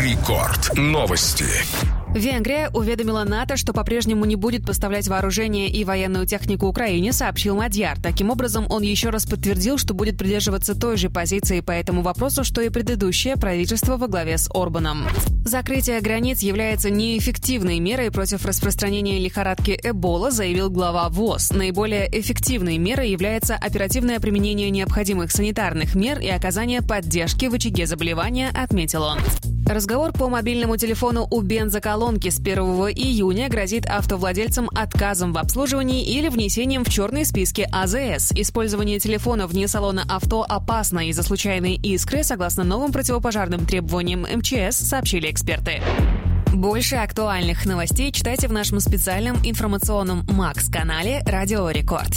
Рекорд. Новости. Венгрия уведомила НАТО, что по-прежнему не будет поставлять вооружение и военную технику Украине, сообщил Мадьяр. Таким образом, он еще раз подтвердил, что будет придерживаться той же позиции по этому вопросу, что и предыдущее правительство во главе с Орбаном. Закрытие границ является неэффективной мерой против распространения лихорадки Эбола, заявил глава ВОЗ. Наиболее эффективной мерой является оперативное применение необходимых санитарных мер и оказание поддержки в очаге заболевания, отметил он. Разговор по мобильному телефону у бензоколонки с 1 июня грозит автовладельцам отказом в обслуживании или внесением в черные списки АЗС. Использование телефона вне салона авто опасно из-за случайной искры, согласно новым противопожарным требованиям МЧС, сообщили эксперты. Больше актуальных новостей читайте в нашем специальном информационном МАКС-канале «Радио Рекорд».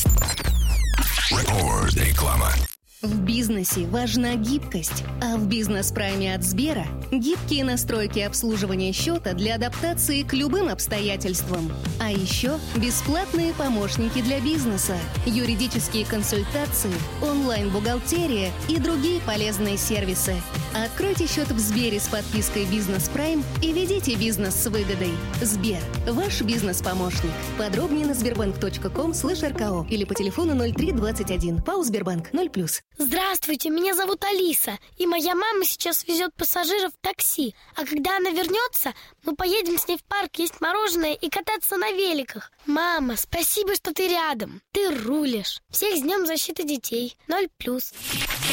Реклама. В бизнесе важна гибкость, а в бизнес-прайме от Сбера гибкие настройки обслуживания счета для адаптации к любым обстоятельствам. А еще бесплатные помощники для бизнеса, юридические консультации, онлайн-бухгалтерия и другие полезные сервисы. Откройте счет в Сбере с подпиской «Бизнес Прайм» и ведите бизнес с выгодой. Сбер – ваш бизнес-помощник. Подробнее на sberbank.com/rko или по телефону 0321. ПАО «Сбербанк» 0+. Здравствуйте, меня зовут Алиса, и моя мама сейчас везет пассажиров в такси. А когда она вернется, мы поедем с ней в парк есть мороженое и кататься на великах. Мама, спасибо, что ты рядом. Ты рулишь. Всех с Днем защиты детей. 0+.